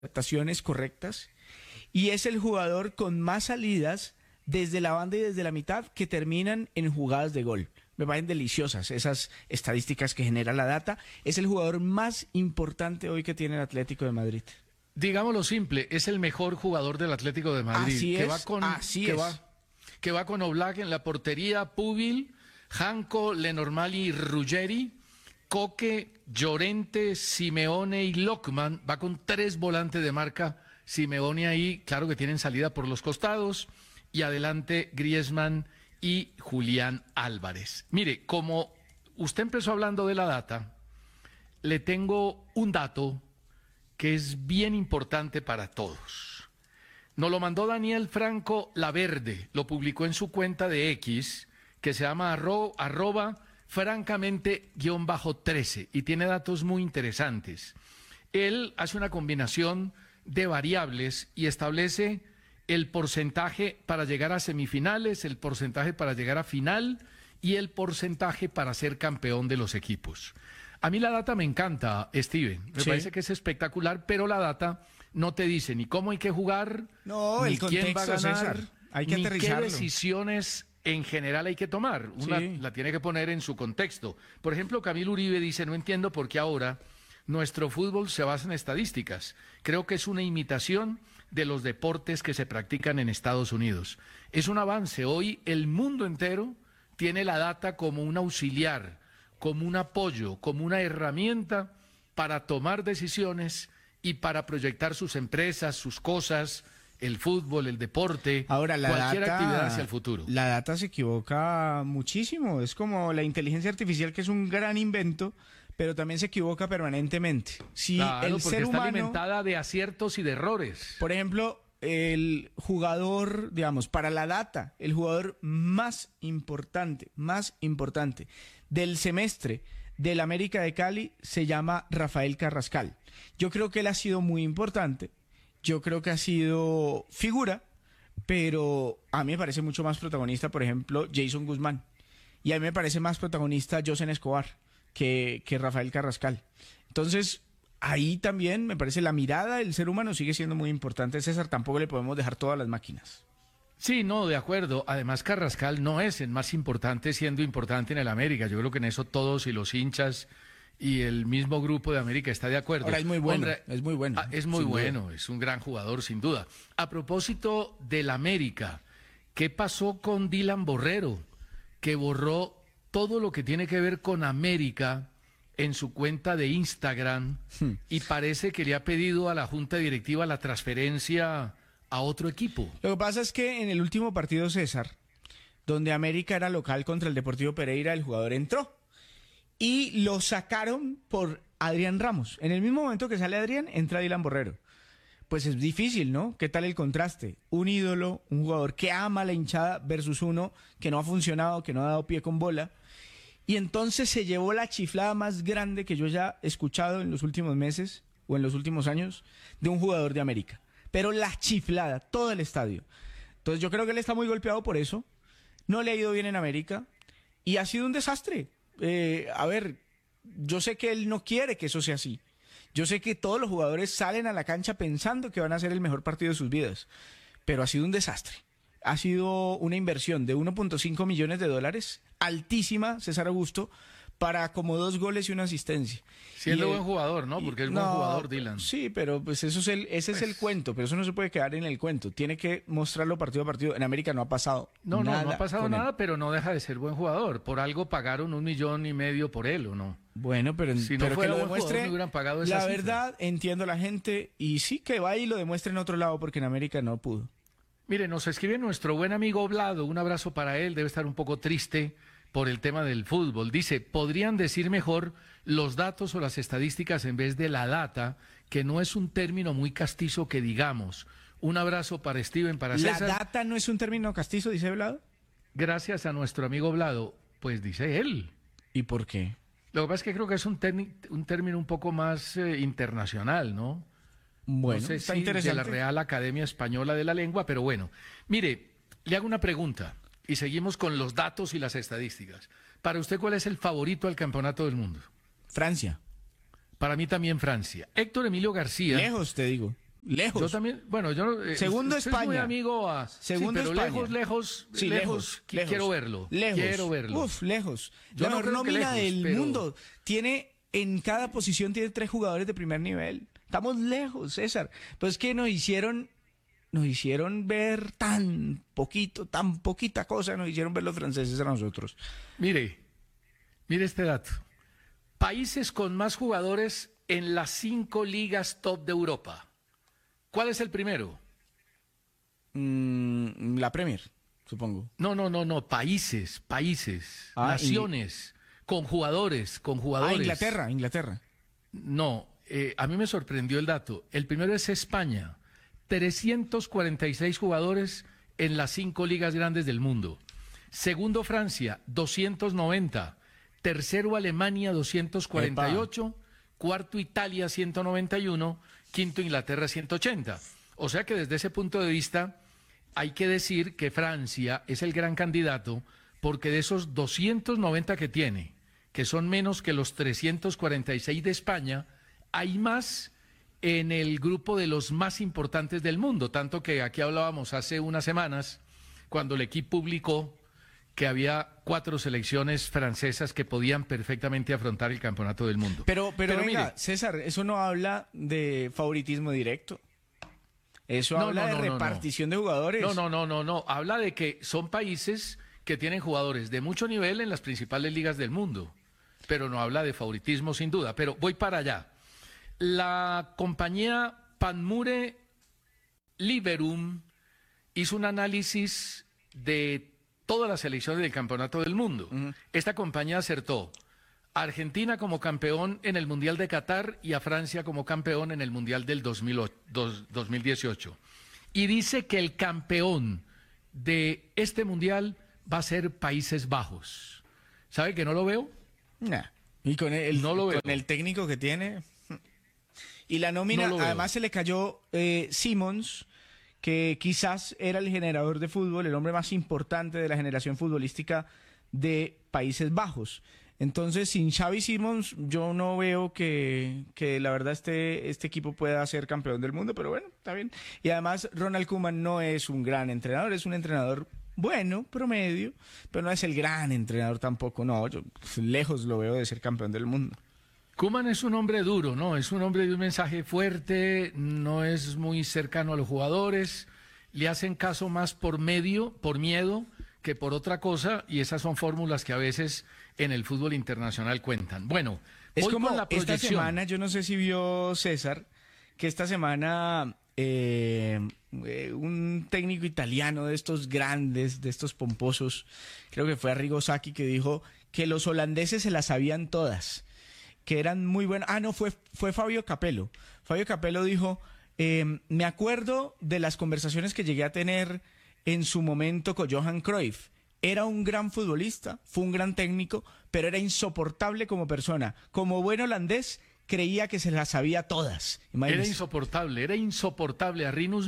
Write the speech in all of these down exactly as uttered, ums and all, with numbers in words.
interpretaciones correctas y es el jugador con más salidas desde la banda y desde la mitad que terminan en jugadas de gol. Me parecen deliciosas esas estadísticas que genera la data. Es el jugador más importante hoy que tiene el Atlético de Madrid. Digámoslo simple, es el mejor jugador del Atlético de Madrid. Así que es, va con, así que es. Va, que va con Oblak en la portería, Pubil, Janko, Lenormand, Ruggeri, Coque, Llorente, Simeone y Lockman. Va con tres volantes de marca. Simeone ahí, claro que tienen salida por los costados. Y adelante Griezmann y Julián Álvarez. Mire, como usted empezó hablando de la data, le tengo un dato que es bien importante para todos. Nos lo mandó Daniel Franco Laverde, lo publicó en su cuenta de X, que se llama arro, arroba francamente guión bajo trece, y tiene datos muy interesantes. Él hace una combinación de variables y establece el porcentaje para llegar a semifinales, el porcentaje para llegar a final y el porcentaje para ser campeón de los equipos. A mí la data me encanta, Steven, me sí. parece que es espectacular, pero la data no te dice ni cómo hay que jugar, no, ni el quién va a ganar, César, hay que ni qué aterrizarlo. decisiones en general hay que tomar. Una sí. la tiene que poner en su contexto. Por ejemplo, Camilo Uribe dice, no entiendo por qué ahora nuestro fútbol se basa en estadísticas. Creo que es una imitación de los deportes que se practican en Estados Unidos. Es un avance. Hoy el mundo entero tiene la data como un auxiliar, como un apoyo, como una herramienta para tomar decisiones y para proyectar sus empresas, sus cosas, el fútbol, el deporte, Ahora, la cualquier data, actividad hacia el futuro. La data se equivoca muchísimo. Es como la inteligencia artificial, que es un gran invento, pero también se equivoca permanentemente. Si Claro, el porque ser está humano, alimentada de aciertos y de errores. por ejemplo, el jugador, digamos, para la data, el jugador más importante, más importante del semestre del América de Cali se llama Rafael Carrascal. Yo creo que él ha sido muy importante, yo creo que ha sido figura, pero a mí me parece mucho más protagonista, por ejemplo, Jason Guzmán. Y a mí me parece más protagonista Josen Escobar que, que Rafael Carrascal. Entonces, ahí también me parece la mirada del ser humano sigue siendo muy importante. César, tampoco le podemos dejar todas las máquinas. Sí, no, de acuerdo. Además, Carrascal no es el más importante siendo importante en el América. Yo creo que en eso todos y los hinchas y el mismo grupo de América está de acuerdo. Ahora es muy bueno, Hombre, es muy bueno. Ah, es muy bueno, duda. Es un gran jugador, sin duda. A propósito del América, ¿qué pasó con Dylan Borrero? Que borró todo lo que tiene que ver con América en su cuenta de Instagram hmm. y parece que le ha pedido a la Junta Directiva la transferencia a otro equipo. Lo que pasa es que en el último partido, César, donde América era local contra el Deportivo Pereira, el jugador entró y lo sacaron por Adrián Ramos. En el mismo momento que sale Adrián, entra Dylan Borrero. Pues es difícil, ¿no? ¿Qué tal el contraste? Un ídolo, un jugador que ama la hinchada versus uno que no ha funcionado, que no ha dado pie con bola. Y entonces se llevó la chiflada más grande que yo ya he escuchado en los últimos meses o en los últimos años de un jugador de América. Pero la chiflada, todo el estadio. Entonces yo creo que él está muy golpeado por eso. No le ha ido bien en América y ha sido un desastre. Eh, a ver, yo sé que él no quiere que eso sea así. Yo sé que todos los jugadores salen a la cancha pensando que van a hacer el mejor partido de sus vidas. Pero ha sido un desastre. Ha sido una inversión de uno punto cinco millones de dólares, altísima, César Augusto, para como dos goles y una asistencia. Siendo y, buen jugador, ¿no? Porque es no, buen jugador, Dylan. Sí, pero pues eso es el, ese pues, es el cuento, pero eso no se puede quedar en el cuento. Tiene que mostrarlo partido a partido. En América no ha pasado no, nada. No, no ha pasado nada, él. pero no deja de ser buen jugador. Por algo pagaron un millón y medio por él, ¿o no? Bueno, pero, si no pero fuera que lo buen demuestre. Jugador, no hubieran pagado esa la cifra. verdad, entiendo a la gente y sí que va y lo demuestre en otro lado porque en América no pudo. Mire, nos escribe nuestro buen amigo Oblado, un abrazo para él, debe estar un poco triste por el tema del fútbol. Dice, ¿podrían decir mejor los datos o las estadísticas en vez de la data, que no es un término muy castizo que digamos? Un abrazo para Steven, para César. ¿La data no es un término castizo, dice Oblado? Gracias a nuestro amigo Oblado, pues dice él. ¿Y por qué? Lo que pasa es que creo que es un, un término un poco más eh, internacional, ¿no? Bueno, no sé está si interesante. de la Real Academia Española de la Lengua, pero bueno. Mire, le hago una pregunta y seguimos con los datos y las estadísticas. Para usted, ¿cuál es el favorito al campeonato del mundo? Francia. Para mí también Francia. Héctor Emilio García. Lejos, te digo. Lejos. Yo también, bueno, yo eh, Segundo soy España. muy amigo a Segundo sí, pero España. lejos, lejos, Sí, lejos, lejos, qui- lejos. quiero verlo. Lejos. Quiero verlo. Uf, lejos. Yo La no mejor creo que nómina lejos, del pero- mundo. Tiene, en cada posición tiene tres jugadores de primer nivel. Estamos lejos, César. Pues que nos hicieron, nos hicieron ver tan poquito, tan poquita cosa, nos hicieron ver los franceses a nosotros. Mire, mire este dato. Países con más jugadores en las cinco ligas top de Europa. ¿Cuál es el primero? Mm, la Premier, supongo. No, no, no, no. Países, países, Ah, naciones, con jugadores, con jugadores. Ah, Inglaterra, Inglaterra. No, eh, a mí me sorprendió el dato. El primero es España. trescientos cuarenta y seis jugadores en las cinco ligas grandes del mundo. Segundo, Francia, doscientos noventa. Tercero, Alemania, doscientos cuarenta y ocho. Cuarto, Italia, ciento noventa y uno. Quinto, Inglaterra, ciento ochenta. O sea que desde ese punto de vista hay que decir que Francia es el gran candidato porque de esos doscientos noventa que tiene, que son menos que los trescientos cuarenta y seis de España, hay más en el grupo de los más importantes del mundo. Tanto que aquí hablábamos hace unas semanas, cuando el equipo publicó que había cuatro selecciones francesas que podían perfectamente afrontar el campeonato del mundo. Pero, pero, Pero venga, mire. César, eso no habla de favoritismo directo. Eso No, habla no, de no, no, no. repartición de jugadores. No, no, no, no, no. Habla de que son países que tienen jugadores de mucho nivel en las principales ligas del mundo, pero no habla de favoritismo sin duda. Pero voy para allá. La compañía Panmure Liberum hizo un análisis de todas las selecciones del campeonato del mundo. Uh-huh. Esta compañía acertó a Argentina como campeón en el Mundial de Qatar y a Francia como campeón en el Mundial del dos mil dieciocho. Y dice que el campeón de este Mundial va a ser Países Bajos. ¿Sabe que no lo veo? Nah. Y con el, no lo veo. Con el técnico que tiene. Y la nómina, no además se le cayó eh, Simons, que quizás era el generador de fútbol, el hombre más importante de la generación futbolística de Países Bajos. Entonces, sin Xavi Simons, yo no veo que, que la verdad este, este equipo pueda ser campeón del mundo, pero bueno, está bien. Y además, Ronald Koeman no es un gran entrenador, es un entrenador bueno, promedio, pero no es el gran entrenador tampoco, no, yo pues, lejos lo veo de ser campeón del mundo. Koeman es un hombre duro, ¿no? Es un hombre de un mensaje fuerte, no es muy cercano a los jugadores, le hacen caso más por medio, por miedo, que por otra cosa, y esas son fórmulas que a veces en el fútbol internacional cuentan. Bueno, es voy como con la esta proyección. semana, yo no sé si vio César, que esta semana eh, eh, un técnico italiano de estos grandes, de estos pomposos, creo que fue Arrigo Sacchi, que dijo que los holandeses se las sabían todas, que eran muy buenos. Ah, no, fue, fue Fabio Capello. Fabio Capello dijo, eh, me acuerdo de las conversaciones que llegué a tener en su momento con Johan Cruyff. Era un gran futbolista, fue un gran técnico, pero era insoportable como persona. Como buen holandés, creía que se las sabía todas. Imagínese. Era insoportable, era insoportable. A Rinus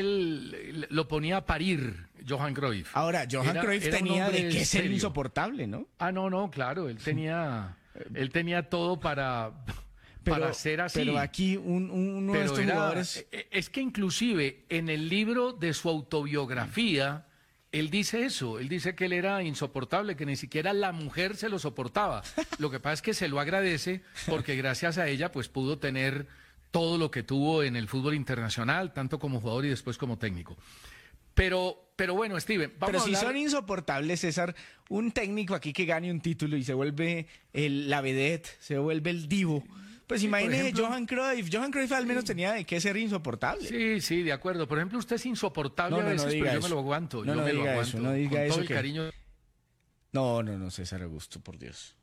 Michel lo ponía a parir, Johan Cruyff. Ahora, Johan era, Cruyff era tenía de qué ser serio. insoportable, ¿no? Ah, no, no, claro, él tenía, él tenía todo para, pero, para ser así. Pero aquí un, un, uno pero de estos era, jugadores... Es que inclusive en el libro de su autobiografía, él dice eso, él dice que él era insoportable, que ni siquiera la mujer se lo soportaba. Lo que pasa es que se lo agradece porque gracias a ella pues pudo tener todo lo que tuvo en el fútbol internacional, tanto como jugador y después como técnico. Pero, pero bueno, Steven, vamos Pero a si hablar... son insoportables, César, un técnico aquí que gane un título y se vuelve el, la vedette, se vuelve el divo. Pues sí, imagínese ejemplo, Johan Cruyff. Johan Cruyff al menos sí. tenía de qué ser insoportable. Sí, sí, de acuerdo. Por ejemplo, usted es insoportable no, no, a veces, no pero yo eso. me lo aguanto. No, yo no me diga lo aguanto. Eso, no diga con eso todo el que... cariño. No, no, no, César Augusto, por Dios.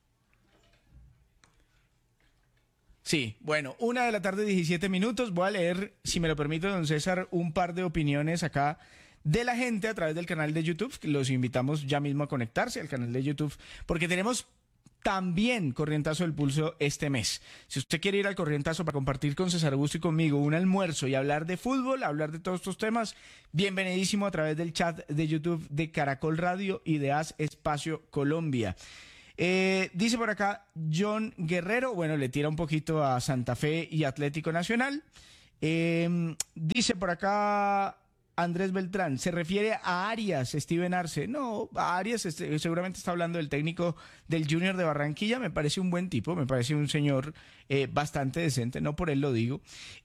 Sí, bueno, una de la tarde, diecisiete minutos. Voy a leer, si me lo permite, don César, un par de opiniones acá de la gente a través del canal de YouTube. Los invitamos ya mismo a conectarse al canal de YouTube, porque tenemos también Corrientazo del Pulso este mes. Si usted quiere ir al Corrientazo para compartir con César Augusto y conmigo un almuerzo y hablar de fútbol, hablar de todos estos temas, bienvenidísimo a través del chat de YouTube de Caracol Radio y de Haz Espacio Colombia. Eh, dice por acá John Guerrero, bueno, le tira un poquito a Santa Fe y Atlético Nacional. Eh, dice por acá Andrés Beltrán, se refiere a Arias, Steven Arce. No, a Arias este, seguramente está hablando del técnico del Junior de Barranquilla. Me parece un buen tipo, me parece un señor eh, bastante decente, no por él lo digo.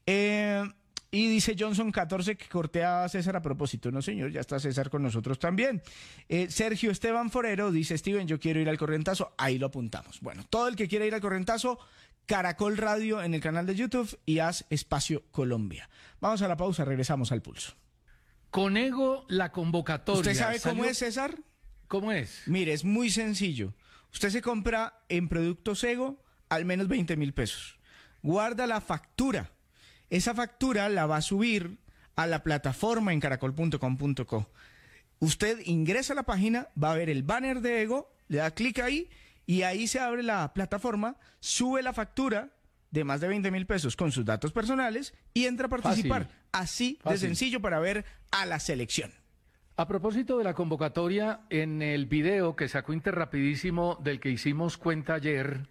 Eh, y dice Johnson catorce que cortea a César a propósito. No, señor, ya está César con nosotros también. Eh, Sergio Esteban Forero dice, Steven, yo quiero ir al Corrientazo. Ahí lo apuntamos. Bueno, todo el que quiera ir al Corrientazo, Caracol Radio en el canal de YouTube y haz Espacio Colombia. Vamos a la pausa, regresamos al Pulso. Conego, la convocatoria. ¿Usted sabe ¿Salió? cómo es, César? ¿Cómo es? Mire, es muy sencillo. Usted se compra en Productos Ego al menos veinte mil pesos. Guarda la factura. Esa factura la va a subir a la plataforma en caracol punto com punto co. Usted ingresa a la página, va a ver el banner de Ego, le da clic ahí y ahí se abre la plataforma, sube la factura de más de veinte mil pesos con sus datos personales y entra a participar. Fácil. Así Fácil. de sencillo para ver a la selección. A propósito de la convocatoria, en el video que sacó Interrapidísimo del que hicimos cuenta ayer,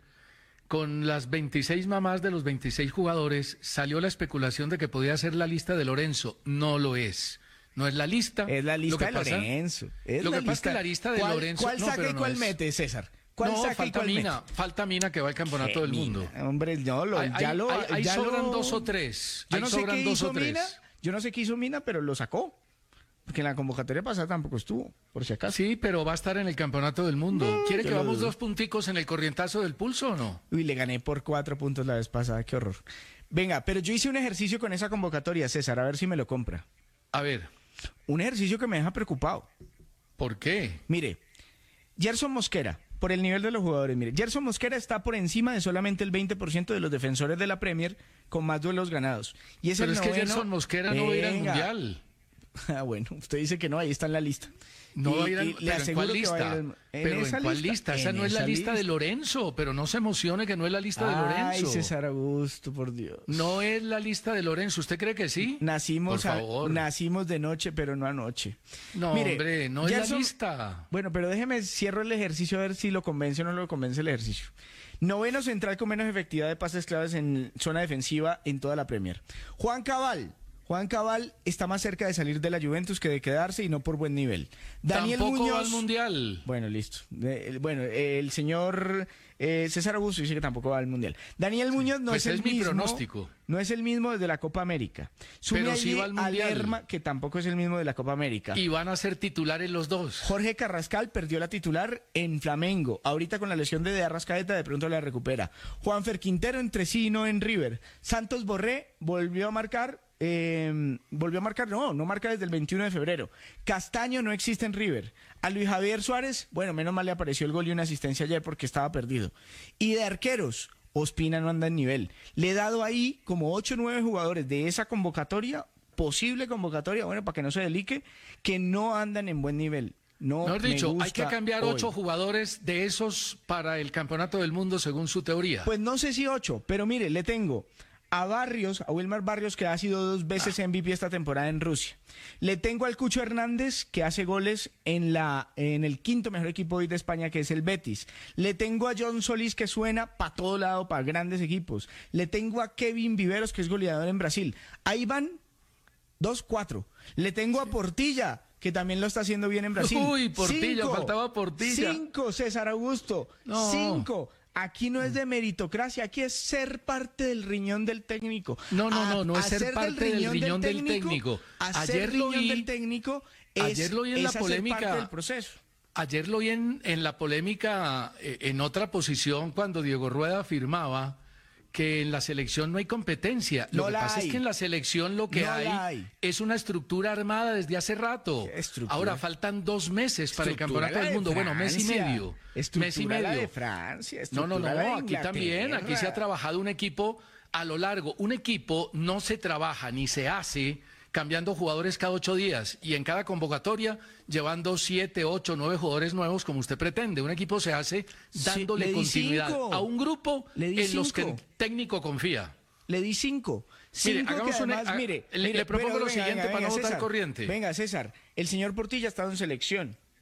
con las veintiséis mamás de los veintiséis jugadores, salió la especulación de que podía ser la lista de Lorenzo. No lo es. No es la lista. Es la lista Lo que de pasa- Lorenzo. Es lo la que pasa es que lista. la lista de ¿Cuál- Lorenzo... ¿Cuál no, saca pero y no cuál es. mete, César? ¿Cuál No, saca y falta cuál Mina. mete? Falta Mina que va al campeonato Qué del mundo. Mina, hombre, no, lo, Ahí- ya ahí- lo... ahí- ahí ya sobran lo- dos o tres. Yo Ahí no sé sobran qué dos hizo o tres. Mina, yo no sé qué hizo Mina, pero lo sacó. Porque en la convocatoria pasada tampoco estuvo, por si acaso. Sí, pero va a estar en el campeonato del mundo. No, ¿Quiere yo que lo vamos dudo. dos punticos en el corrientazo del pulso o no? Uy, le gané por cuatro puntos la vez pasada, qué horror. Venga, pero yo hice un ejercicio con esa convocatoria, César, a ver si me lo compra. A ver, Un ejercicio que me deja preocupado. ¿por qué? Mire, Gerson Mosquera, por el nivel de los jugadores, mire, Gerson Mosquera está por encima de solamente el veinte por ciento de los defensores de la Premier con más duelos ganados. Y es Pero el es que noveno- Gerson Mosquera no va a ir al Venga. Mundial. Ah, bueno, usted dice que no, ahí está en la lista. No Y- va a ir al y le ¿pero en aseguro cuál que va a ir lista? al- en ¿Pero esa en cuál lista? Esa en no es la esa lista de Lorenzo, pero no se emocione que no es la lista de Ay, Lorenzo. César Augusto, por Dios. No es la lista de Lorenzo. ¿Usted cree que sí? Nacimos, Por a- favor. nacimos de noche, pero no anoche. No, Mire, hombre, no es la Gerson- lista. Bueno, pero déjeme, cierro el ejercicio a ver si lo convence o no lo convence el ejercicio. Noveno central con menos efectividad de pases claves en zona defensiva en toda la Premier. Juan Cabal. Juan Cabal está más cerca de salir de la Juventus que de quedarse y no por buen nivel. Daniel Tampoco Muñoz. va al Mundial. Bueno, listo. Eh, bueno, eh, el señor eh, César Augusto dice que tampoco va al Mundial. Daniel Muñoz no Pues es el es mi mismo. pronóstico. No es el mismo desde la Copa América. Sume Pero sí allí va al a Mundial. Lerma, que tampoco es el mismo de la Copa América. Y van a ser titulares los dos. Jorge Carrascal perdió la titular en Flamengo. Ahorita con la lesión de, de Arrascaeta de pronto la recupera. Juanfer Quintero entre sí y no en River. Santos Borré volvió a marcar. Eh, volvió a marcar, no, no marca desde el veintiuno de febrero. Castaño no existe en River. A Luis Javier Suárez, bueno, menos mal le apareció el gol y una asistencia ayer porque estaba perdido. Y de arqueros, Ospina no anda en nivel. Le he dado ahí como ocho o nueve jugadores de esa convocatoria, posible convocatoria, bueno, para que no se delique, que no andan en buen nivel. No, Mejor me dicho, hay gusta que cambiar hoy. ocho jugadores de esos para el campeonato del mundo según su teoría. Pues no sé si ocho, pero mire, le tengo a Barrios, a Wilmar Barrios, que ha sido dos veces M V P esta temporada en Rusia. Le tengo al Cucho Hernández, que hace goles en, la, en el quinto mejor equipo hoy de España, que es el Betis. Le tengo a John Solís, que suena para todo lado, para grandes equipos. Le tengo a Kevin Viveros, que es goleador en Brasil. Ahí van dos, cuatro. Le tengo a Portilla, que también lo está haciendo bien en Brasil. Uy, Portilla, Cinco. faltaba Portilla. Cinco, César Augusto. No. Cinco. Aquí no es de meritocracia, aquí es ser parte del riñón del técnico. No, no, A- no, no es ser hacer parte del riñón del técnico. Hacer Ayer lo riñón vi- del técnico es, ayer lo vi en la es hacer polémica. parte del proceso. Ayer lo vi en, en la polémica, eh, en otra posición, cuando Diego Rueda afirmaba que en la selección no hay competencia. Lo No que la pasa hay. es que en la selección lo que No hay, la hay. es una estructura armada desde hace rato. ¿Qué estructura? Ahora faltan dos meses para el Estructura campeonato la del de mundo. Bueno, mes y Francia. medio. Estructura Mes y la medio. de Francia, No, no, estructura la de no, aquí también, aquí se ha Inglaterra. trabajado un equipo a lo largo. Un equipo no se trabaja ni se hace cambiando jugadores cada ocho días y en cada convocatoria llevando siete, ocho, nueve jugadores nuevos como usted pretende. Un equipo se hace dándole le di continuidad cinco. a un grupo Le di en los que el cinco. técnico confía. Le di cinco. Mire, Cinco hagamos que una- además, ha- mire, le- mire, le propongo pero lo siguiente para no botar César, corriente. Venga, César, el señor Portilla ha estado en selección.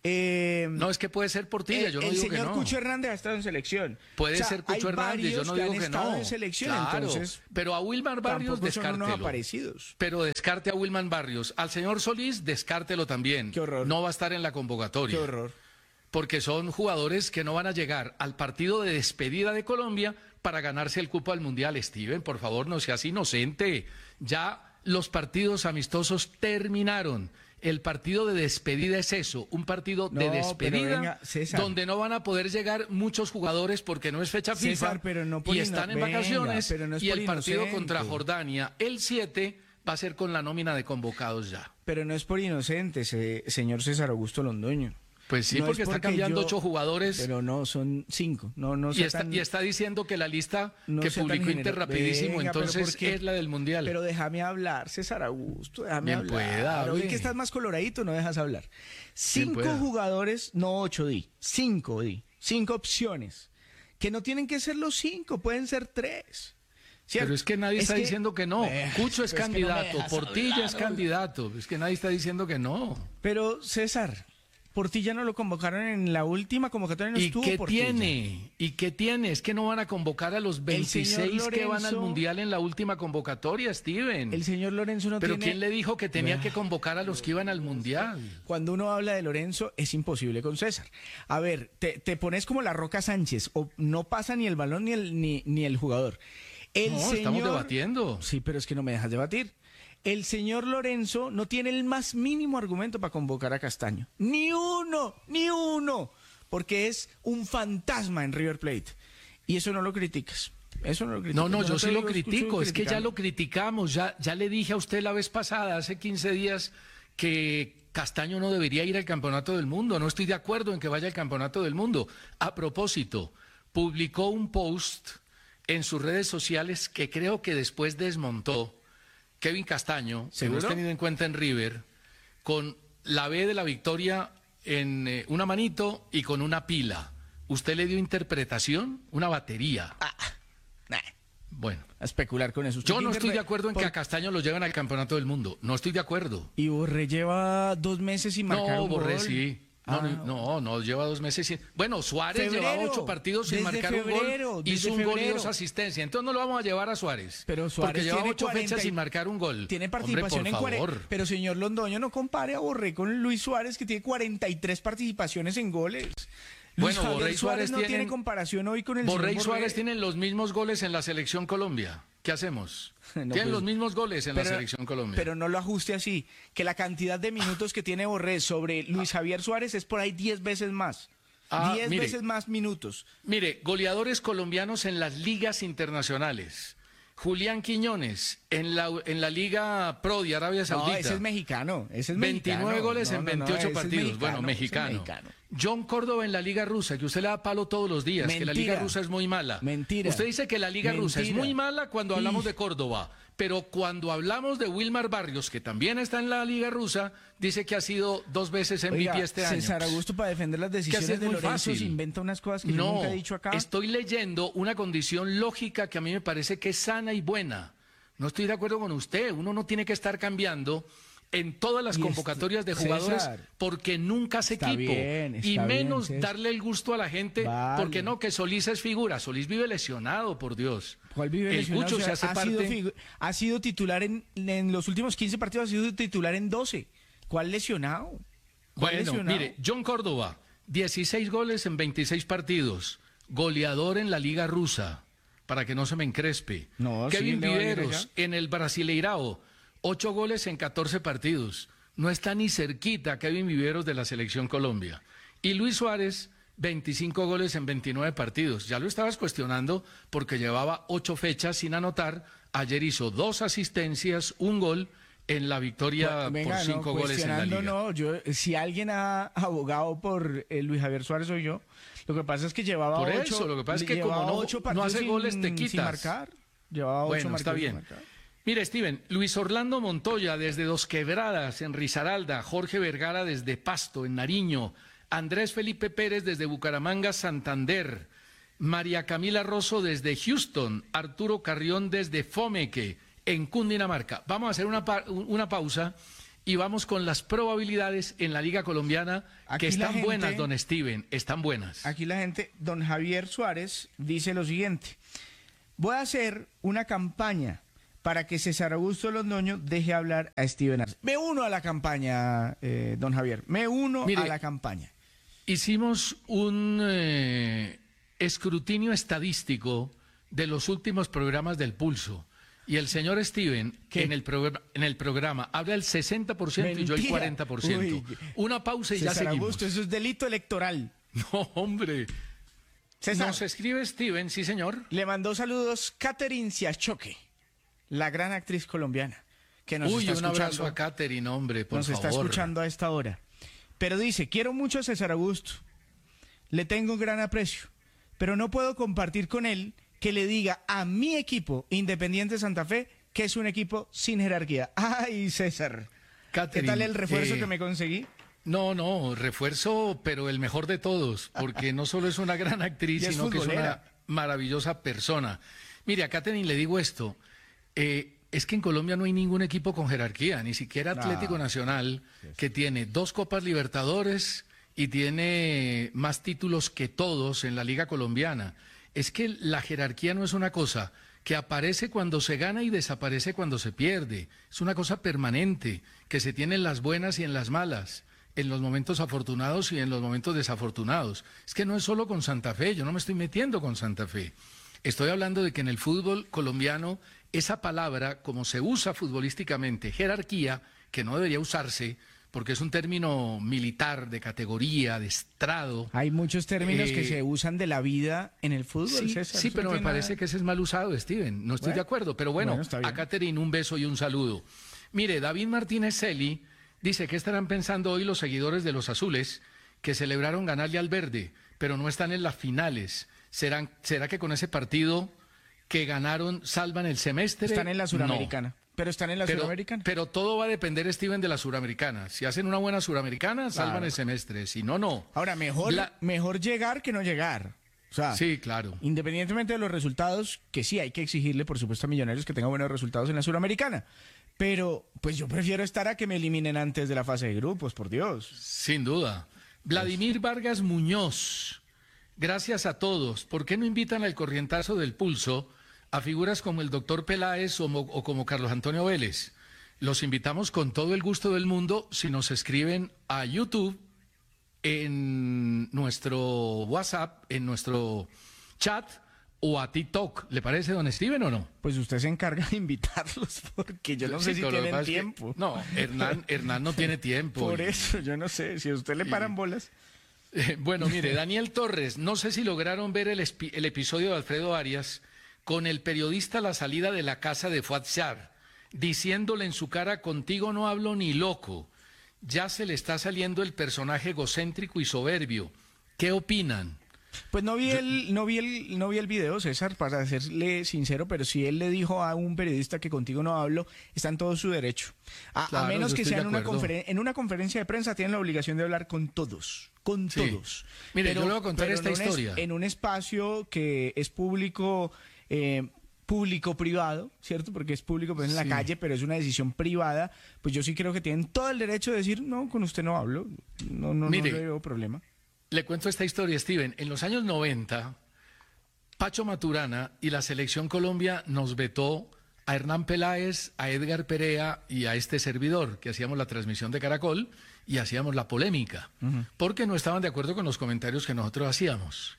Eh, No, es que puede ser Portilla, yo no el digo que señor no. Cucho Hernández ha estado en selección. Puede O sea, ser Cucho hay Hernández, yo varios no que digo han que estado no. en selección, Claro, entonces pero a Wilmar Barrios tampoco son unos descártelo. aparecidos. Pero descarte a Wilmar Barrios. Al señor Solís, descártelo también. Qué horror. No va a estar en la convocatoria. Qué horror. Porque son jugadores que no van a llegar al partido de despedida de Colombia para ganarse el cupo al Mundial. Steven, por favor, no seas inocente. Ya los partidos amistosos terminaron. El partido de despedida es eso, un partido No, de pero despedida venga, César. donde no van a poder llegar muchos jugadores porque no es fecha FIFA César, pero no por y ino- están en venga, vacaciones pero no es y por el partido inocente. contra Jordania, el siete, va a ser con la nómina de convocados ya. Pero no es por inocente, se- señor César Augusto Londoño. Pues sí, No es porque está porque cambiando yo- ocho jugadores. Pero no, son cinco. No, no Y sea está, tan- y está diciendo que la lista no que sea tan publicó Inter general. rapidísimo, Venga, pero entonces ¿por qué? es la del Mundial. Pero déjame hablar, César Augusto, déjame Bien hablar. pueda, hable. Hoy que estás más coloradito, no dejas hablar. Cinco pueda. jugadores, no ocho di, cinco di, cinco opciones. Que no tienen que ser los cinco, pueden ser tres. ¿Cierto? Pero es que nadie está diciendo que no. Eh, Cucho es pero es que no me candidato, dejas Portilla hablar, es hombre. candidato. Es que nadie está diciendo que no. Pero, César, Portilla no lo convocaron en la última convocatoria, no ¿Y estuvo qué Portilla. tiene? ¿Y qué tiene? Es que no van a convocar a los veintiséis que van al Lorenzo- Mundial en la última convocatoria, Steven. El señor Lorenzo no Pero tiene... ¿quién le dijo que tenía que convocar a los que iban al Mundial? Cuando uno habla de Lorenzo, es imposible con César. A ver, te, te pones como la Roca Sánchez, o no pasa ni el balón ni el, ni, ni el jugador. El No, señor... estamos debatiendo. Sí, pero es que no me dejas debatir. El señor Lorenzo no tiene el más mínimo argumento para convocar a Castaño. Ni uno, ni uno. Porque es un fantasma en River Plate. Y eso no lo criticas. Eso no lo criticas. No, no, yo te sí lo digo, escucho critico, es que ya criticando. lo criticamos, ya, ya le dije a usted la vez pasada, hace quince días, que Castaño no debería ir al Campeonato del Mundo, no estoy de acuerdo en que vaya al Campeonato del Mundo. A propósito, publicó un post en sus redes sociales que creo que después desmontó Kevin Castaño, que ¿Seguro? hemos tenido en cuenta en River, con la B de la victoria en eh, una manito y con una pila. ¿Usted le dio interpretación? Una batería. Nah, Bueno. a especular con eso. ¿Usted Yo qué no estoy interpre- de acuerdo en por- que a Castaño lo lleven al Campeonato del Mundo. No estoy de acuerdo. Y Borré lleva dos meses sin marcar No, un Borré gol. sí. No, Ah, no, no, no, lleva dos meses sin... Bueno, Suárez Febrero, llevaba ocho partidos sin desde marcar febrero, un gol. desde Hizo un gol y febrero. dos asistencias. Entonces no lo vamos a llevar a Suárez. Pero Suárez porque lleva tiene ocho cuarenta fechas y- sin marcar un gol. Tiene Hombre, participación por en cuarenta. favor. Pero señor Londoño, no compare a Borré con Luis Suárez, que tiene cuarenta y tres participaciones en goles. Luis Bueno, Javier Borré y Suárez no tiene tienen- comparación hoy con el Borré y señor Suárez tienen los mismos goles en la Selección Colombia. ¿Qué hacemos? No, tienen pues, los mismos goles en pero- la Selección Colombia. Pero no lo ajuste así, que la cantidad de minutos que tiene Borré sobre Luis Javier Suárez es por ahí diez veces más. Ah, diez mire. veces más minutos. Mire, goleadores colombianos en las ligas internacionales. Julián Quiñones en la, en la Liga Pro de Arabia Saudita. No, ese es mexicano. Ese es veintinueve mexicano. goles No, en no, no, veintiocho ese es partidos. Bueno, ese es mexicano. mexicano. John Córdoba en la Liga Rusa, que usted le da palo todos los días, que la Liga Mentira. Rusa es muy mala. Mentira. Usted dice que la Liga Rusa es Mentira. muy mala cuando hablamos Y- de Córdoba, pero cuando hablamos de Wilmar Barrios, que también está en la Liga Rusa, dice que ha sido dos veces M V P Oiga, este año. César Augusto, para defender las decisiones es de muy Lorenzo, fácil. se inventa unas cosas que yo No, nunca he dicho acá. estoy leyendo una condición lógica que a mí me parece que es sana y buena. No estoy de acuerdo con usted. Uno no tiene que estar cambiando en todas las Y es- convocatorias de jugadores César, porque nunca hace está equipo. bien, y está bien, menos César. darle el gusto a la gente Vale. porque no, que Solís es figura. Solís vive lesionado, por Dios. ¿Cuál vive El lesionado? Cucho O sea, se hace ha, sido parte... figu- ha sido titular en, en los últimos quince partidos, ha sido titular en doce. ¿Cuál lesionado? ¿Cuál Bueno, lesionado? mire, John Córdoba, dieciséis goles en veintiséis partidos, goleador en la Liga Rusa, para que no se me encrespe. No, sí, Kevin le va a ir Viveros, allá. en el Brasileirao, ocho goles en catorce partidos. No está ni cerquita Kevin Viveros de la Selección Colombia. Y Luis Suárez, veinticinco goles en veintinueve partidos. Ya lo estabas cuestionando porque llevaba ocho fechas sin anotar. Ayer hizo dos asistencias, un gol en la victoria Pues, venga, por cinco no, goles en la cuestionando, Liga. No, yo, si alguien ha abogado por eh, Luis Javier Suárez soy yo. Lo que pasa es que llevaba Por ocho, eso, lo que pasa es que llevaba como no- ocho no partidos hace sin- goles, te sin quitas. marcar. Llevaba ocho Bueno, está partidos sin bien. marcar. Mire, Steven, Luis Orlando Montoya desde Dos Quebradas, en Risaralda, Jorge Vergara desde Pasto, en Nariño, Andrés Felipe Pérez desde Bucaramanga, Santander, María Camila Rosso desde Houston, Arturo Carrión desde Fomeque, en Cundinamarca. Vamos a hacer una, pa- una pausa y vamos con las probabilidades en la Liga Colombiana, Aquí que la están gente- buenas, don Steven, están buenas. Aquí la gente, don Javier Suárez, dice lo siguiente. Voy a hacer una campaña para que César Augusto Londoño deje hablar a Steven Arce. Me uno a la campaña, eh, don Javier. Me uno Mire, a la campaña. Hicimos un eh, escrutinio estadístico de los últimos programas del Pulso. Y el señor Steven, ¿Qué? en el, programa, en el programa, habla el sesenta por ciento y yo el Mentira. cuarenta por ciento. Uy. Una pausa y ya César seguimos. Augusto, eso es delito electoral. No, hombre. César, Nos escribe Steven, sí, señor. le mandó saludos Catherine Siachoque, la gran actriz colombiana, que nos Uy, está un abrazo escuchando. a Catherine, hombre, por nos favor. está escuchando a esta hora. Pero dice, quiero mucho a César Augusto, le tengo un gran aprecio, pero no puedo compartir con él que le diga a mi equipo, Independiente Santa Fe, que es un equipo sin jerarquía. Ay, César, ¿qué Catherine, tal el refuerzo eh, que me conseguí? No, no, refuerzo, pero el mejor de todos, porque no solo es una gran actriz, Y es sino que es una futbolera. maravillosa persona. Mire, a Catherine le digo esto, eh, es que en Colombia no hay ningún equipo con jerarquía, ni siquiera Atlético Nacional, que tiene dos Copas Libertadores y tiene más títulos que todos en la Liga Colombiana. Es que la jerarquía no es una cosa que aparece cuando se gana y desaparece cuando se pierde. Es una cosa permanente, que se tiene en las buenas y en las malas, en los momentos afortunados y en los momentos desafortunados. Es que no es solo con Santa Fe, yo no me estoy metiendo con Santa Fe. Estoy hablando de que en el fútbol colombiano esa palabra, como se usa futbolísticamente, jerarquía, que no debería usarse, porque es un término militar, de categoría, de estrado. Hay muchos términos eh, que se usan de la vida en el fútbol, Sí, César. sí, Eso pero no me tiene parece nada- que ese es mal usado, Steven. No estoy Bueno, de acuerdo, pero bueno, bueno, está bien. a Catherine un beso y un saludo. Mire, David Martínez Celi dice que estarán pensando hoy los seguidores de los azules que celebraron ganarle al verde, pero no están en las finales. ¿Serán, ¿Será que con ese partido que ganaron salvan el semestre? Están en la No. suramericana. Pero están en la Pero, suramericana. pero todo va a depender, Steven, de la suramericana. Si hacen una buena suramericana, salvan Claro. el semestre. Si no, no. Ahora, mejor, La- mejor llegar que no llegar. O sea, Sí, claro. independientemente de los resultados, que sí hay que exigirle, por supuesto, a Millonarios que tengan buenos resultados en la suramericana. Pero, pues yo prefiero estar a que me eliminen antes de la fase de grupos, por Dios. Sin duda. Vladimir Vargas Muñoz, gracias a todos. ¿Por qué no invitan al corrientazo del pulso a figuras como el doctor Peláez o, mo- o como Carlos Antonio Vélez? Los invitamos con todo el gusto del mundo si nos escriben a YouTube, en nuestro WhatsApp, en nuestro chat o a TikTok. ¿Le parece, don Steven, o no? Pues usted se encarga de invitarlos, porque yo no sé Sí, si pero lo que tienen pasa es que- tiempo. no, Hernán, Hernán no tiene tiempo. Por Y- eso, yo no sé. Si a usted le paran bolas. Eh, Bueno, mire, Daniel Torres, no sé si lograron ver el, espi- el episodio de Alfredo Arias con el periodista a la salida de la casa de Fuad Shar, diciéndole en su cara, contigo no hablo ni loco. Ya se le está saliendo el personaje egocéntrico y soberbio. ¿Qué opinan? Pues no vi el, no vi el, no vi el video, César, para serle sincero, pero si él le dijo a un periodista que contigo no hablo, está en todo su derecho. A, a Claro, menos yo que estoy sea de en una, acuerdo. conferen- en una conferencia de prensa, tienen la obligación de hablar con todos, con Sí. todos. Mire, yo le voy a contar pero esta en un es- historia. en un espacio que es público, eh, público-privado, ¿cierto? Porque es público pues, en la Sí. calle, pero es una decisión privada, pues yo sí creo que tienen todo el derecho de decir, no, con usted no hablo, no, no, Mire, no le veo problema. Le cuento esta historia, Steven. En los años noventa, Pacho Maturana y la Selección Colombia nos vetó a Hernán Peláez, a Edgar Perea y a este servidor, que hacíamos la transmisión de Caracol y hacíamos la polémica, porque no estaban de acuerdo con los comentarios que nosotros hacíamos.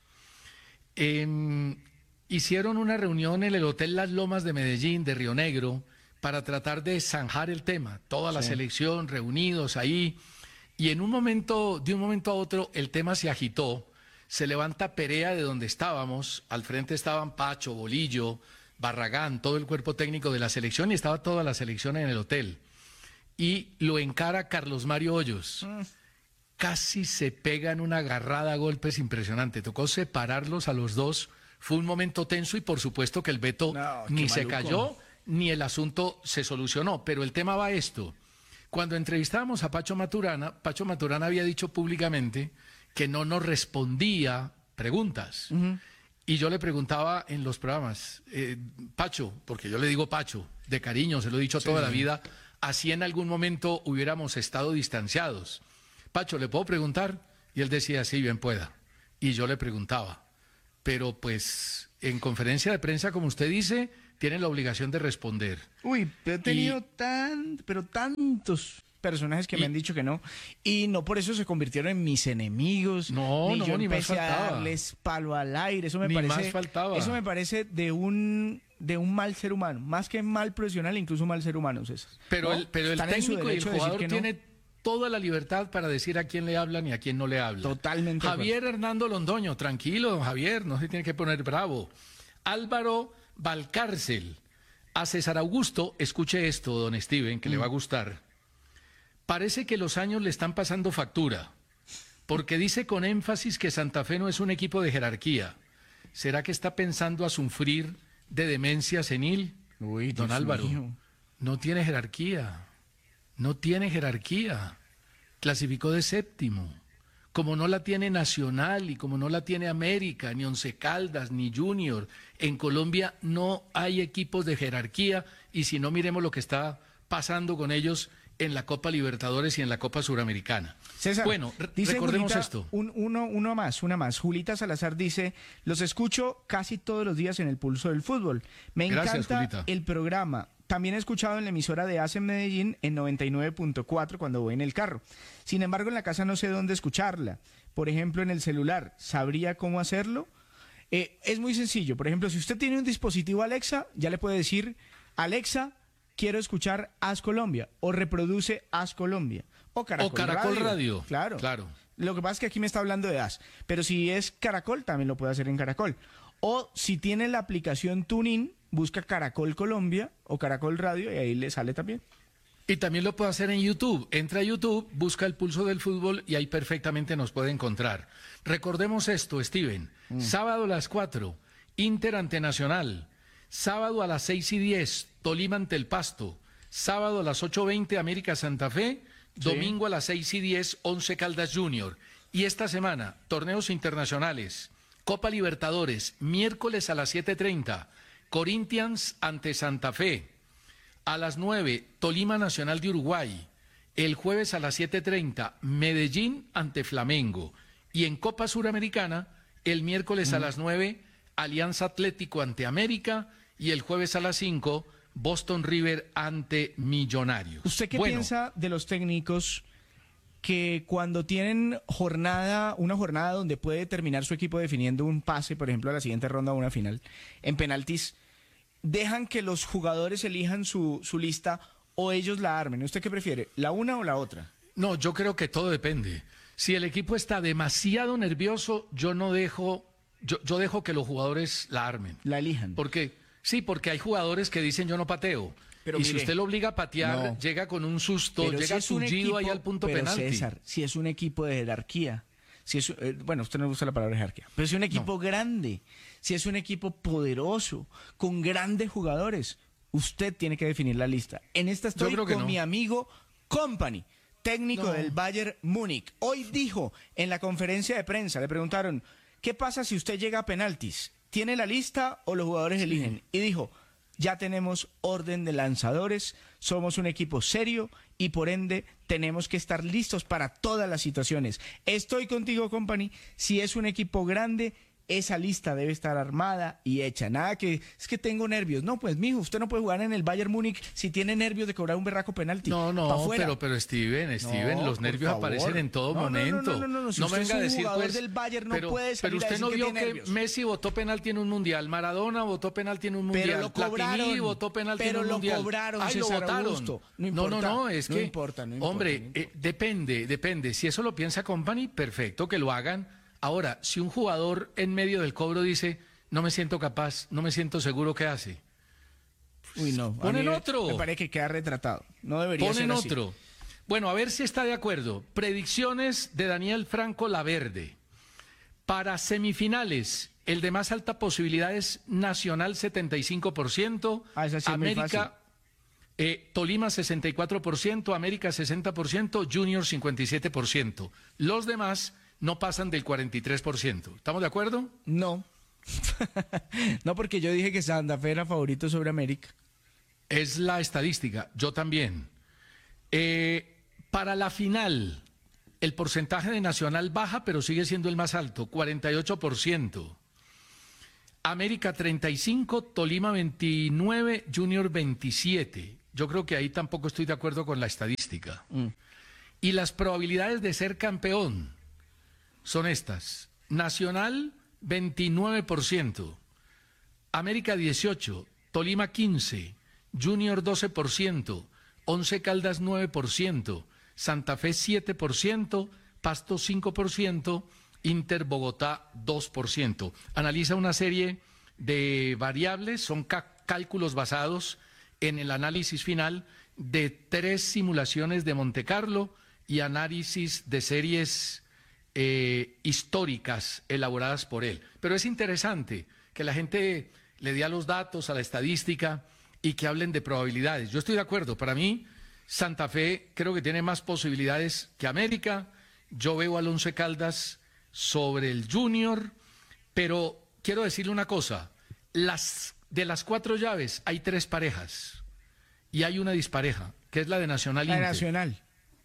Em, hicieron una reunión en el Hotel Las Lomas de Medellín, de Río Negro, para tratar de zanjar el tema. Toda la Sí. selección reunidos ahí. Y en un momento, de un momento a otro, el tema se agitó. Se levanta Perea de donde estábamos. Al frente estaban Pacho, Bolillo, Barragán, todo el cuerpo técnico de la selección, y estaba toda la selección en el hotel. Y lo encara Carlos Mario Hoyos. Casi se pegan una agarrada a golpes impresionante. Tocó separarlos a los dos. Fue un momento tenso y por supuesto que el veto No, qué ni se maluco. cayó ni el asunto se solucionó. Pero el tema va a esto. Cuando entrevistábamos a Pacho Maturana, Pacho Maturana había dicho públicamente que no nos respondía preguntas. Y yo le preguntaba en los programas, eh, Pacho, porque yo le digo Pacho, de cariño, se lo he dicho toda la vida, así en algún momento hubiéramos estado distanciados. Pacho, ¿le puedo preguntar? Y él decía, sí, bien pueda. Y yo le preguntaba, pero pues en conferencia de prensa, como usted dice, tiene la obligación de responder. Uy, he tenido Y- tan, pero tantos personajes que Y- me han dicho que no, y no por eso se convirtieron en mis enemigos. No, ni no, yo ni más empecé a faltaba. darles palo al aire. Eso me Ni parece, más faltaba. eso me parece de un de un mal ser humano, más que mal profesional, incluso mal ser humano, César. Pero ¿No? el, pero el Están en su técnico y el derecho de decir jugador que no. tiene toda la libertad para decir a quién le hablan y a quién no le hablan. Totalmente de acuerdo. Javier Hernando Londoño, tranquilo, don Javier, no se tiene que poner bravo. Álvaro Valcárcel, a César Augusto, escuche esto, don Steven, que le va a gustar. Parece que los años le están pasando factura, porque dice con énfasis que Santa Fe no es un equipo de jerarquía. ¿Será que está pensando a sufrir de demencia senil? Uy, Don Dios Álvaro, mío. no tiene jerarquía, no tiene jerarquía. Clasificó de séptimo. Como no la tiene Nacional y como no la tiene América, ni Once Caldas, ni Junior, en Colombia no hay equipos de jerarquía y si no miremos lo que está pasando con ellos en la Copa Libertadores y en la Copa Suramericana. César, bueno, re- dice recordemos Julita, esto. Un, uno, uno más, una más. Julita Salazar dice, los escucho casi todos los días en el Pulso del Fútbol. Me Gracias, encanta Julita. el programa. También he escuchado en la emisora de A C E Medellín en noventa y nueve punto cuatro cuando voy en el carro. Sin embargo, en la casa no sé dónde escucharla. Por ejemplo, en el celular. ¿Sabría cómo hacerlo? Eh, es muy sencillo. Por ejemplo, si usted tiene un dispositivo Alexa, ya le puede decir, Alexa, quiero escuchar As Colombia, o reproduce As Colombia, o Caracol, O Caracol Radio. Claro. Claro. Lo que pasa es que aquí me está hablando de As, pero si es Caracol, también lo puede hacer en Caracol. O si tiene la aplicación TuneIn, busca Caracol Colombia o Caracol Radio y ahí le sale también. Y también lo puede hacer en YouTube. Entra a YouTube, busca el Pulso del Fútbol y ahí perfectamente nos puede encontrar. Recordemos esto, Steven. Sábado a las cuatro, Inter ante Nacional. Sábado a las seis y diez, Tolima ante el Pasto. Sábado a las ocho veinte, América Santa Fe. Domingo a las seis y diez, Once Caldas Junior. Y esta semana, torneos internacionales. Copa Libertadores, miércoles a las siete treinta, Corinthians ante Santa Fe. A las nueve, Tolima Nacional de Uruguay. El jueves a las siete treinta, Medellín ante Flamengo. Y en Copa Suramericana, el miércoles a las nueve, Alianza Atlético ante América. Y el jueves a las cinco, Boston River ante Millonarios. ¿Usted qué Bueno, piensa de los técnicos que cuando tienen jornada, una jornada donde puede terminar su equipo definiendo un pase, por ejemplo, a la siguiente ronda o una final, en penaltis, dejan que los jugadores elijan su, su lista o ellos la armen? ¿Usted qué prefiere, la una o la otra? No, yo creo que todo depende. Si el equipo está demasiado nervioso, yo no dejo, yo, yo dejo que los jugadores la armen. La elijan. Porque, sí, porque hay jugadores que dicen yo no pateo. Pero y si mire, usted lo obliga a patear, no. llega con un susto, Pero llega si es un tullido ahí equipo- al punto pero penalti. César, si es un equipo de jerarquía, si es, eh, bueno, a usted no le gusta la palabra jerarquía, pero si es un equipo grande, si es un equipo poderoso, con grandes jugadores, usted tiene que definir la lista. En esta estoy creo que con no. mi amigo Company, técnico No. del Bayern Múnich. Hoy dijo en la conferencia de prensa, le preguntaron, ¿qué pasa si usted llega a penaltis? ¿Tiene la lista o los jugadores eligen? Y dijo, ya tenemos orden de lanzadores, somos un equipo serio y por ende tenemos que estar listos para todas las situaciones. Estoy contigo, Company. Si es un equipo grande, esa lista debe estar armada y hecha. Nada que, es que tengo nervios. No, pues, mijo, usted no puede jugar en el Bayern Múnich si tiene nervios de cobrar un berraco penalti. No, Pa' no, afuera. pero, pero Steven, Steven, No, los por nervios favor. aparecen en todo No, no, no, momento. no, no, no, no, si me usted es venga a un decir, jugador pues, del Bayern, no pero, puede salir pero a usted no decir que vio tiene que nervios. Messi votó penalti en un mundial, Maradona votó penalti en un mundial, Pero lo cobraron. Platini votó penalti Pero en un lo mundial. cobraron, Ay, lo César votaron. Augusto. No no, no, importa. no, es No que, importa, no importa, hombre, no importa. eh, depende, depende. Si eso lo piensa Company, perfecto, que lo hagan. Ahora, si un jugador en medio del cobro dice, no me siento capaz, no me siento seguro, ¿qué hace? Uy, no. a Ponen mí me- otro. Me parece que queda retratado. No debería Ponen ser así. otro. Bueno, a ver si está de acuerdo. Predicciones de Daniel Franco Laverde. Para semifinales, el de más alta posibilidad es Nacional setenta y cinco por ciento, Ah, esa sí es muy fácil. América, eh, Tolima sesenta y cuatro por ciento, América sesenta por ciento, Junior cincuenta y siete por ciento. Los demás no pasan del cuarenta y tres por ciento. ¿Estamos de acuerdo? No. No, porque yo dije que Santa Fe era favorito sobre América. Es la estadística, yo también. Eh, para la final, el porcentaje de Nacional baja, pero sigue siendo el más alto, cuarenta y ocho por ciento. América treinta y cinco, Tolima veintinueve, Junior veintisiete. Yo creo que ahí tampoco estoy de acuerdo con la estadística. Mm. Y las probabilidades de ser campeón son estas. Nacional, veintinueve por ciento. América, dieciocho. Tolima, quince. Junior, doce por ciento. Once Caldas, nueve por ciento. Santa Fe, siete por ciento. Pasto, cinco por ciento. Inter Bogotá, dos por ciento. Analiza una serie de variables, son cálculos basados en el análisis final de tres simulaciones de Montecarlo y análisis de series eh, históricas elaboradas por él. Pero es interesante que la gente le dé a los datos, a la estadística y que hablen de probabilidades. Yo estoy de acuerdo, para mí Santa Fe creo que tiene más posibilidades que América. Yo veo al Once Caldas sobre el Junior, pero quiero decirle una cosa, las, de las cuatro llaves hay tres parejas y hay una dispareja, que es la de Nacional La Inter. Nacional.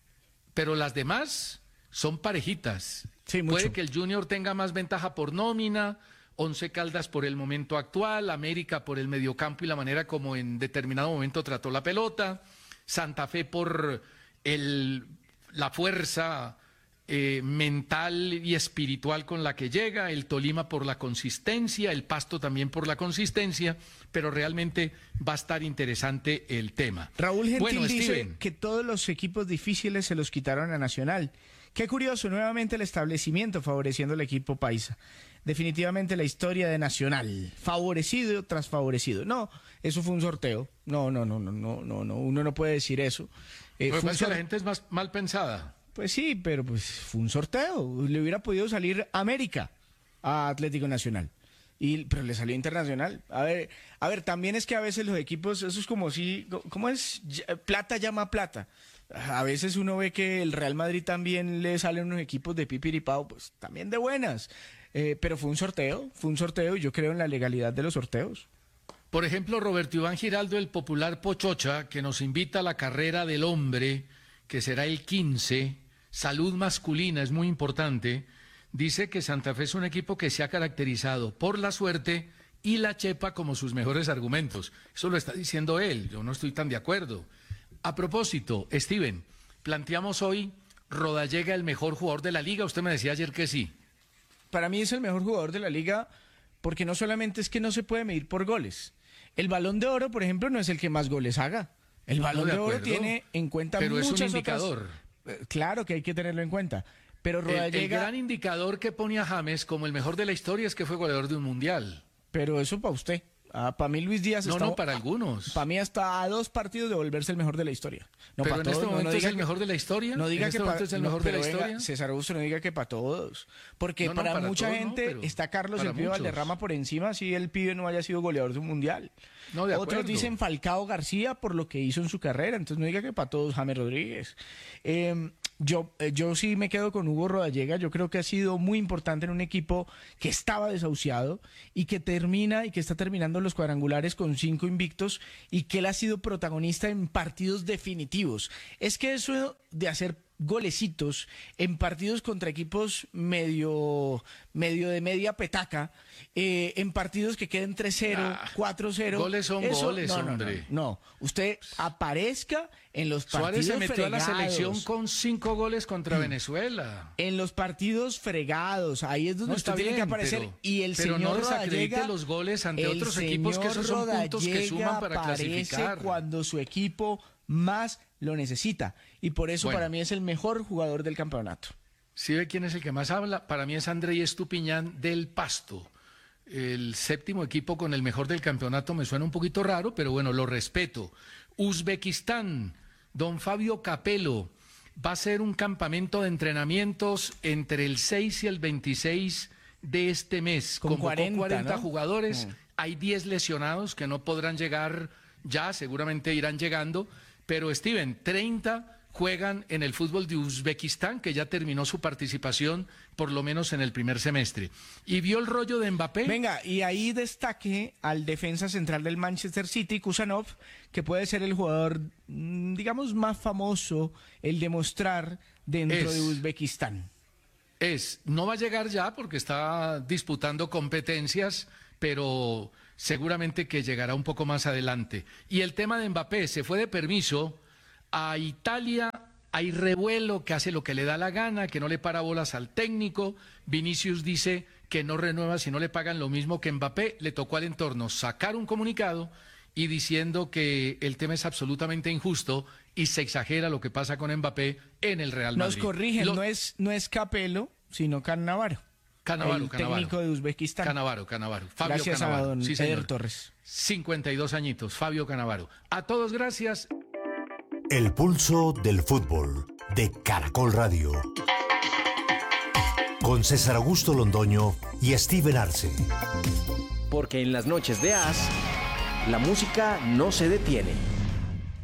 Pero las demás son parejitas. Sí, mucho. Puede que el Junior tenga más ventaja por nómina, Once Caldas por el momento actual, América por el mediocampo y la manera como en determinado momento trató la pelota, Santa Fe por el, la fuerza Eh, mental y espiritual con la que llega, el Tolima por la consistencia, el Pasto también por la consistencia, pero realmente va a estar interesante el tema. Raúl Gentil bueno, dice Steven, que todos los equipos difíciles se los quitaron a Nacional. Qué curioso, nuevamente el establecimiento favoreciendo al equipo paisa. Definitivamente la historia de Nacional, favorecido tras favorecido. No, eso fue un sorteo. No, no, no, no, no, no, no. Uno no puede decir eso. Eh, pues fue un que sor... la gente es más mal pensada. Pues sí, pero pues fue un sorteo. Le hubiera podido salir América a Atlético Nacional. Y, pero le salió Internacional. A ver, a ver, también es que a veces los equipos, eso es como si, ¿cómo es? Plata llama plata. A veces uno ve que el Real Madrid también le salen unos equipos de pipiripao, pues también de buenas. Eh, pero fue un sorteo, fue un sorteo y yo creo en la legalidad de los sorteos. Por ejemplo, Roberto Iván Giraldo, el popular Pochocha, que nos invita a la carrera del hombre, que será el quince, salud masculina, es muy importante, dice que Santa Fe es un equipo que se ha caracterizado por la suerte y la chepa como sus mejores argumentos. Eso lo está diciendo él, yo no estoy tan de acuerdo. A propósito, Steven, planteamos hoy Rodallega el mejor jugador de la liga, usted me decía ayer que sí. Para mí es el mejor jugador de la liga porque no solamente es que no se puede medir por goles. El Balón de Oro, por ejemplo, no es el que más goles haga. El Balón no, de de Oro acuerdo, tiene en cuenta pero muchas es un indicador. Otras... Claro que hay que tenerlo en cuenta. Pero Rodallega... el, el gran indicador que pone a James como el mejor de la historia es que fue goleador de un mundial. Pero eso para usted. Ah, para mí Luis Díaz no, está... No, para algunos. Para mí está a dos partidos de volverse el mejor de la historia. No, pero para en todos, este momento no, no es el que, mejor de la historia. No diga ¿En que este pa, es el no, mejor de la venga, historia. César Augusto, no diga que para todos. Porque no, no, para, para mucha todos, gente no, está Carlos el Pibe muchos. Valderrama por encima si el pibe no haya sido goleador de un mundial. No, de Otros acuerdo. dicen Falcao García por lo que hizo en su carrera. Entonces no diga que para todos James Rodríguez. Eh, Yo, eh, yo sí me quedo con Hugo Rodallega. Yo creo que ha sido muy importante en un equipo que estaba desahuciado y que termina y que está terminando los cuadrangulares con cinco invictos y que él ha sido protagonista en partidos definitivos. Es que eso de hacer golecitos en partidos contra equipos medio, medio de media petaca, eh, en partidos que queden tres cero, ah, cuatro cero. Goles son eso, goles, no, no, hombre. No, no, usted aparezca en los partidos Suárez se metió fregados. a la selección con cinco goles contra mm. Venezuela. En los partidos fregados, ahí es donde no, usted bien, tiene que aparecer. Pero, y el pero señor no desacredite Rodallega, los goles ante otros equipos, que esos son puntos que suman para clasificar. Cuando su equipo más lo necesita. Y por eso bueno, para mí es el mejor jugador del campeonato. ¿Sí ve quién es el que más habla? Para mí es Andrei Estupiñán del Pasto. El séptimo equipo con el mejor del campeonato me suena un poquito raro, pero bueno, lo respeto. Uzbekistán, don Fabio Capello, va a ser un campamento de entrenamientos entre el seis y el veintiséis de este mes. Con cuarenta, cuarenta ¿no? jugadores, Mm. hay diez lesionados que no podrán llegar ya, seguramente irán llegando, pero Steven, treinta juegan en el fútbol de Uzbekistán, que ya terminó su participación, por lo menos en el primer semestre. ¿Y vio el rollo de Mbappé? Venga, y ahí destaque al defensa central del Manchester City, Kusanov, que puede ser el jugador, digamos, más famoso, el de mostrar dentro Es. de Uzbekistán. Es, no va a llegar ya porque está disputando competencias, pero seguramente que llegará un poco más adelante. Y el tema de Mbappé, se fue de permiso a Italia, hay revuelo, que hace lo que le da la gana, que no le para bolas al técnico. Vinicius dice que no renueva si no le pagan lo mismo que Mbappé. Le tocó al entorno sacar un comunicado y diciendo que el tema es absolutamente injusto y se exagera lo que pasa con Mbappé en el Real Madrid. Nos corrigen, Lo- no es, no es Capello, sino Cannavaro. Cannavaro, el Cannavaro. técnico de Uzbekistán. Cannavaro, Cannavaro. Fabio Gracias Cannavaro. a don Sí, Eder señor. Torres. cincuenta y dos añitos, Fabio Cannavaro. A todos, gracias. El pulso del fútbol de Caracol Radio. Con César Augusto Londoño y Steven Arce. Porque en las noches de As, la música no se detiene.